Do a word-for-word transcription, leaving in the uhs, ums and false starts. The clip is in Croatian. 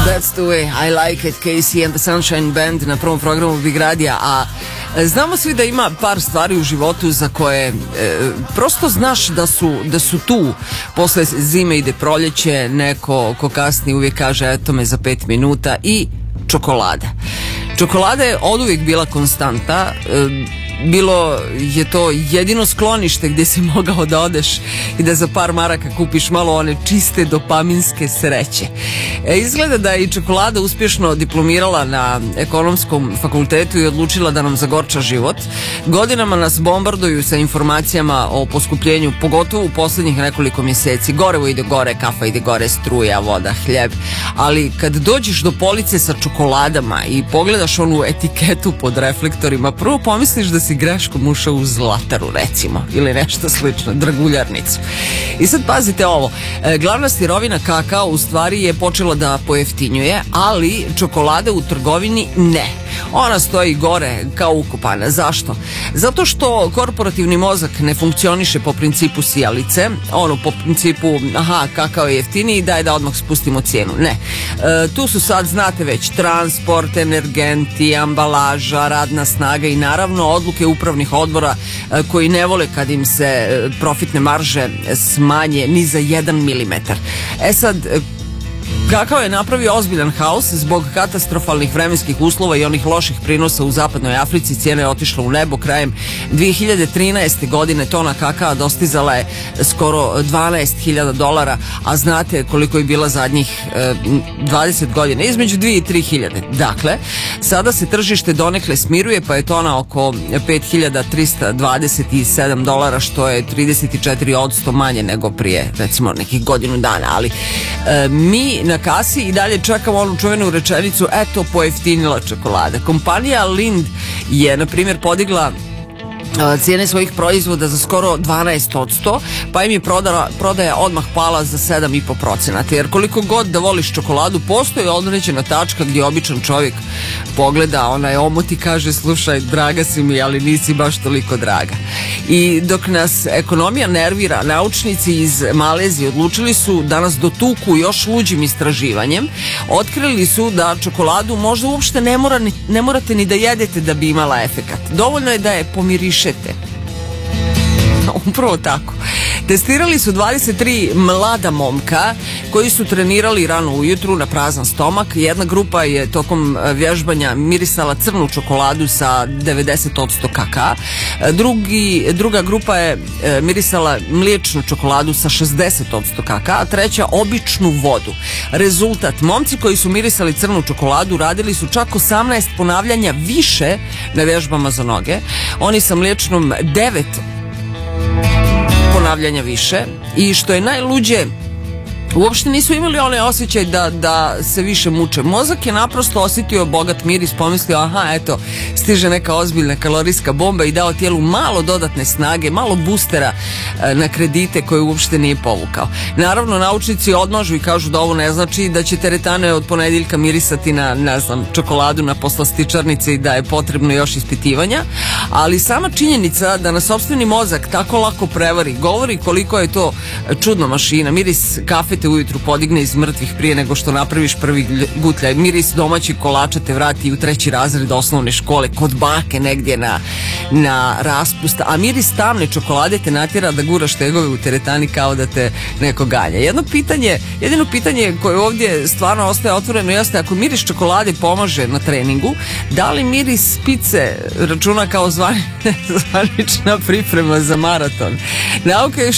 That's the way I like it, Casey and the Sunshine Band na prvom programu Big Radija. A znamo svi da ima par stvari u životu za koje e, prosto znaš da su, da su tu. Posle zime ide proljeće, neko ko kasni uvijek kaže eto me za pet minuta, i čokolada. Čokolada je oduvijek bila konstanta. e, Bilo je to jedino sklonište gdje si mogao da odeš i da za par maraka kupiš malo one čiste dopaminske sreće. E, izgleda da je i čokolada uspješno diplomirala na ekonomskom fakultetu i odlučila da nam zagorča život. Godinama nas bombarduju sa informacijama o poskupljenju, pogotovo u posljednjih nekoliko mjeseci. Gorevo ide gore, kafa ide gore, struja, voda, hljeb. Ali kad dođeš do police sa čokoladama i pogledaš onu etiketu pod reflektorima, prvo pomisliš da si greškom ušao u Zlataru, recimo, ili nešto slično, draguljarnicu. I sad pazite ovo, e, glavna sirovina kakao u stvari je počela da pojeftinjuje, ali čokolada u trgovini ne. Ona stoji gore kao ukopana. Zašto? Zato što korporativni mozak ne funkcioniše po principu sijalice, ono po principu aha, kakao je jeftiniji, daj da odmah spustimo cijenu. Ne. E, tu su sad, znate već, transport, energenti, ambalaža, radna snaga i naravno odluke upravnih odbora e, koji ne vole kad im se e, profitne marže smanje ni za jedan milimetar. E sad, kakao je napravio ozbiljan haos zbog katastrofalnih vremenskih uslova i onih loših prinosa u zapadnoj Africi. Cijena je otišla u nebo. Krajem dvije hiljade trinaeste. godine tona kakao dostizala je skoro dvanaest hiljada dolara, a znate koliko je bila zadnjih e, dvadeset godina, između dvije i tri hiljade. Dakle, sada se tržište donekle smiruje, pa je tona oko pet hiljada trista dvadeset sedam dolara, što je trideset četiri posto manje nego prije, recimo, nekih godinu dana. Ali e, mi na kasi i dalje čekamo onu čuvenu rečenicu eto pojeftinila čokolada. Kompanija Lind je na primjer podigla cijene svojih proizvoda za skoro dvanaest posto, pa im je prodaja, prodaja odmah pala za sedam i po procenata. Jer koliko god da voliš čokoladu, postoji određena tačka gdje običan čovjek pogleda onaj omot i kaže slušaj, draga si mi, ali nisi baš toliko draga. I dok nas ekonomija nervira, naučnici iz Malezije odlučili su da nas dotuku još luđim istraživanjem. Otkrili su da čokoladu možda uopšte ne, mora, ne morate ni da jedete da bi imala efekat. Dovoljno je da je pomirišete. Upravo tako. Testirali su dvadeset tri mlada momka koji su trenirali rano ujutru na prazan stomak. Jedna grupa je tokom vježbanja mirisala crnu čokoladu sa devedeset posto kakao. Drugi, druga grupa je mirisala mliječnu čokoladu sa šezdeset posto kakao, a treća običnu vodu. Rezultat, momci koji su mirisali crnu čokoladu radili su čak osamnaest ponavljanja više na vježbama za noge. Oni sa mliječnom devet ponavljanja više, i što je najluđe, uopšte nisu imali onaj osjećaj da, da se više muče. Mozak je naprosto osjetio bogat miris, pomislio aha, eto, stiže neka ozbiljna kalorijska bomba i dao tijelu malo dodatne snage, malo boostera e, na kredite koje uopšte nije povukao. Naravno, naučnici odmažu i kažu da ovo ne znači da će teretane od ponedjeljka mirisati na, ne znam, čokoladu na poslastičarnici i da je potrebno još ispitivanja, ali sama činjenica da nas sopstveni mozak tako lako prevari govori koliko je to čudna mašina. Miris kafe te ujutru podigne iz mrtvih prije nego što napraviš prvi gutljaj. Miris domaćih kolača te vrati u treći razred osnovne škole kod bake negdje na, na raspust, a miris tamne čokolade te natjera da guraš tegove u teretani kao da te neko ganja. Jedno pitanje, jedino pitanje koje ovdje stvarno ostaje otvoreno jeste, ako miris čokolade pomaže na treningu, da li miris pice računa kao zvanična priprema za maraton? Nauka još